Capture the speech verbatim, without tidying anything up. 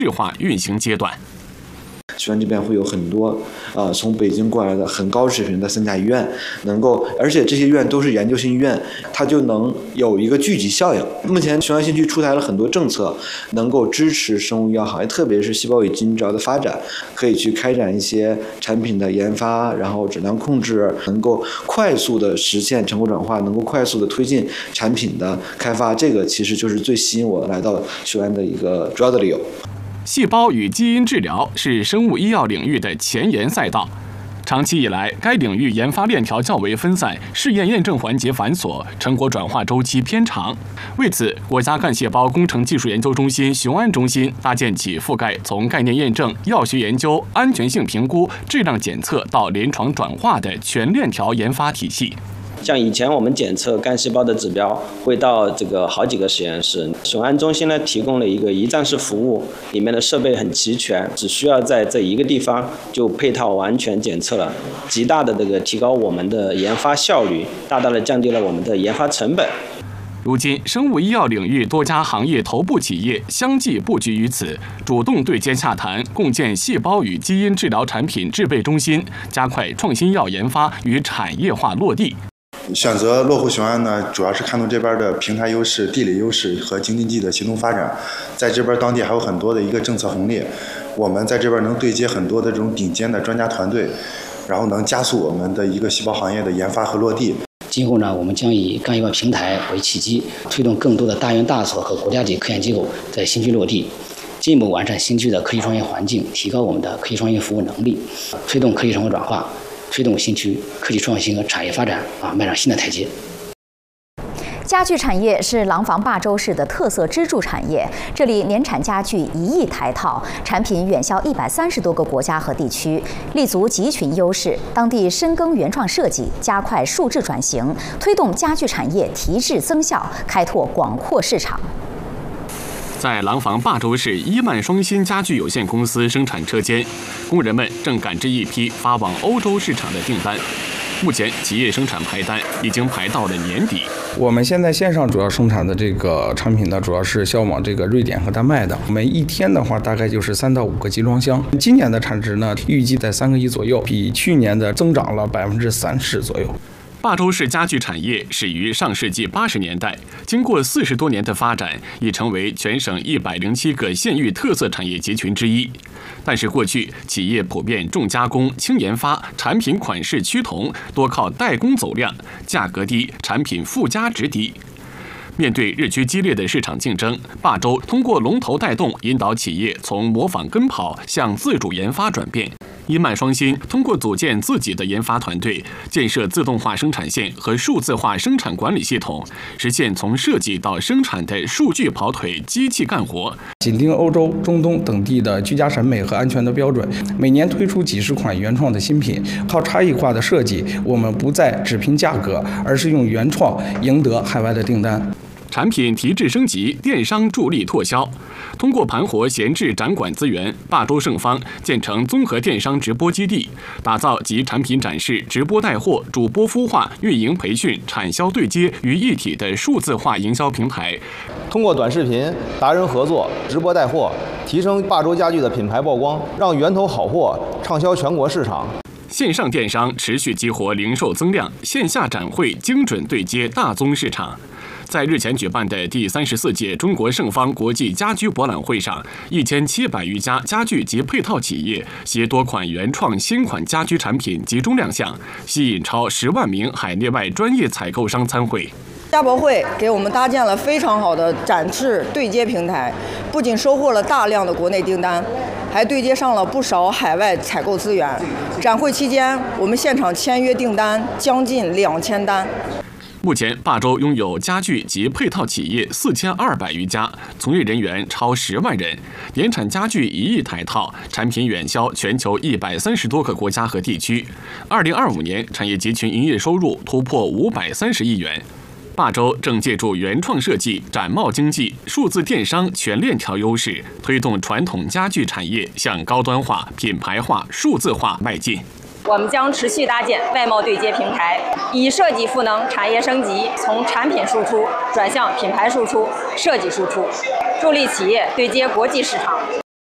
制化运行阶段。 学院这边会有很多呃从北京过来的很高水平的三甲医院，能够，而且这些医院都是研究型医院，它就能有一个聚集效应。目前雄安新区出台了很多政策，能够支持生物医药行业，特别是细胞与基因治疗的发展，可以去开展一些产品的研发，然后质量控制，能够快速的实现成果转化，能够快速的推进产品的开发。这个其实就是最吸引我来到雄安的一个主要的理由。 细胞与基因治疗是生物医药领域的前沿赛道，长期以来，该领域研发链条较为分散，试验验证环节繁琐，成果转化周期偏长。为此，国家干细胞工程技术研究中心雄安中心搭建起覆盖从概念验证、药学研究、安全性评估、质量检测到临床转化的全链条研发体系。 像以前我们检测干细胞的指标会到这个好几个实验室，雄安中心呢提供了一个一站式服务，里面的设备很齐全，只需要在这一个地方就配套完全检测了，极大的这个提高我们的研发效率，大大的降低了我们的研发成本。 如今，生物医药领域多家行业头部企业相继布局于此，主动对接洽谈，共建细胞与基因治疗产品制备中心，加快创新药研发与产业化落地。 选择落户雄安呢，主要是看重这边的平台优势、地理优势和京津冀的协同发展。在这边当地还有很多的一个政策红利，我们在这边能对接很多的这种顶尖的专家团队，然后能加速我们的一个细胞行业的研发和落地。 今后呢，我们将以干细胞平台为契机，推动更多的大院大所和国家级科研机构在新区落地，进一步完善新区的科技创业环境，提高我们的科技创业服务能力，推动科技成果转化，推动新区科技创新和产业发展啊迈上新的台阶。 家具产业是廊坊霸州市的特色支柱产业，这里年产家具一亿台套，产品远销一百三十多个国家和地区，立足集群优势。当地深耕原创设计，加快数字转型，推动家具产业提质增效，开拓广阔市场。 在廊坊霸州市伊曼双芯家具有限公司生产车间，工人们正赶制一批发往欧洲市场的订单。目前，企业生产排单已经排到了年底。 我们现在线上主要生产的这个产品呢，主要是销往这个瑞典和丹麦的。我们一天的话，大概就是三到五个集装箱。今年的产值呢，预计在三个亿左右，比去年的增长了百分之三十左右。 霸州市家具产业始于上世纪八十年代，经过四十多年的发展，已成为全省一百零七个县域特色产业集群之一。但是过去企业普遍重加工、轻研发，产品款式趋同，多靠代工走量，价格低，产品附加值低。面对日趋激烈的市场竞争，霸州通过龙头带动，引导企业从模仿跟跑向自主研发转变。伊曼双芯通过组建自己的研发团队，建设自动化生产线和数字化生产管理系统，实现从设计到生产的数据跑腿、机器干活。 紧盯欧洲、中东等地的居家审美和安全的标准，每年推出几十款原创的新品，靠差异化的设计，我们不再只拼价格，而是用原创赢得海外的订单。 产品提质升级，电商助力拓销。通过盘活闲置展馆资源，霸州盛方建成综合电商直播基地，打造集产品展示、直播带货、主播孵化、运营培训、产销对接于一体的数字化营销平台。 通过短视频、达人合作、直播带货，提升霸州家具的品牌曝光，让源头好货畅销全国市场。 线上电商持续激活零售增量，线下展会精准对接大宗市场。在日前举办的第三十四届中国盛方国际家居博览会上，一千七百余家家具及配套企业携多款原创新款家居产品集中亮相，吸引超十万名海内外专业采购商参会。 家博会给我们搭建了非常好的展示对接平台，不仅收获了大量的国内订单，还对接上了不少海外采购资源。展会期间，我们现场签约订单将近两千单。 目前，霸州拥有家具及配套企业四千二百余家，从业人员超十万人，年产家具一亿台套，产品远销全球一百三十多个国家和地区。二零二五年，产业集群营业收入突破五百三十亿元。霸州正借助原创设计、展贸经济、数字电商全链条优势，推动传统家具产业向高端化、品牌化、数字化迈进。 我们将持续搭建外贸对接平台，以设计赋能产业升级，从产品输出转向品牌输出、设计输出，助力企业对接国际市场，